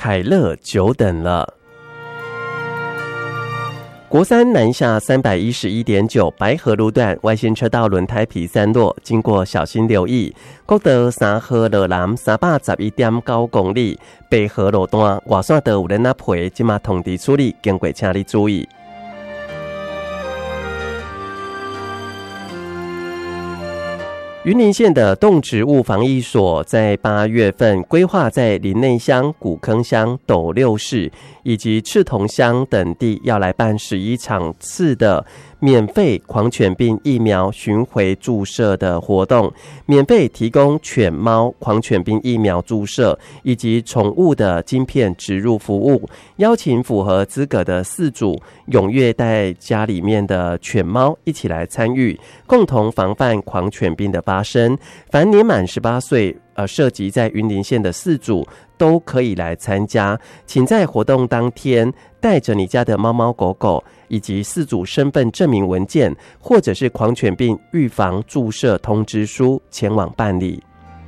凯乐久等了。国三南下311.9白河路段外线车道轮胎皮散落，经过小心留意。国道三河路南311.9公里，北河路段外线道有人皮，即马通知处理，经过请你注意。云林县的动植物防疫所在8月份规划在林内乡、古坑乡、斗六市以及赤桐乡等地要来办11场次的免费狂犬病疫苗巡回注射的活动，免费提供犬猫狂犬病疫苗注射以及宠物的晶片植入服务，邀请符合资格的饲主踊跃带家里面的犬猫一起来参与，共同防范狂犬病的发生。凡年满18岁涉及在云林县的饲主都可以来参加，请在活动当天带着你家的猫猫狗狗以及饲主身份证明文件或者是狂犬病预防注射通知书前往办理。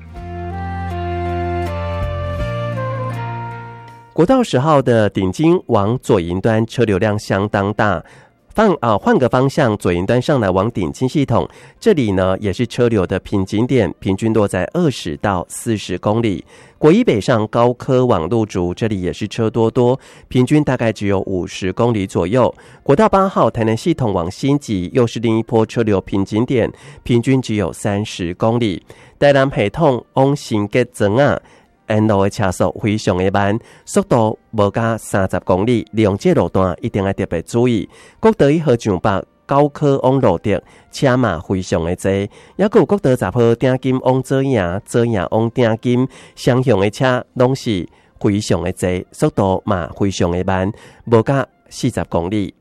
国道10号的顶金往左营端车流量相当大，换个方向，左营端上来往顶金系统，这里呢也是车流的瓶颈点，平均落在20到40公里。国一北上高科往路竹，这里也是车多，平均大概只有50公里左右。国道8号台南系统往新集，又是另一波车流瓶颈点，平均只有30公里。台南系统往新吉庄啊，沿路的车速非常的慢，速度无加30公里，利用这路段一定要特别注意。国道1号上北高科往路德车嘛非常的多，也有国道10號鼎金往左營往鼎金雙向的車攏是非常的多，速度嘛非常的慢，無加40公里。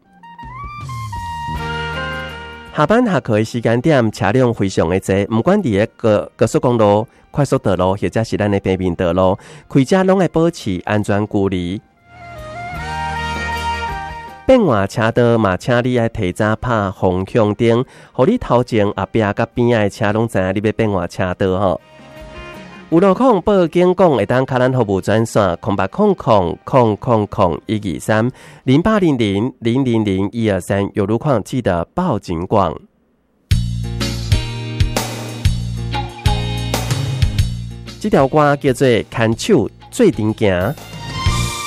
下班下課的時間點，車輛非常的多，不管伫個高速公路、快速道路或者是咱的平面道路，開車攏要保持安全距離。變換車道嘛，請你要提早拍方向燈，互你頭前後壁甲邊仔的車攏知影你要變換車道吼。有路況報警講會當卡咱服務專線080000000123 0800000123，有路況記得報警廣。這條歌叫做《牽手做陣行》。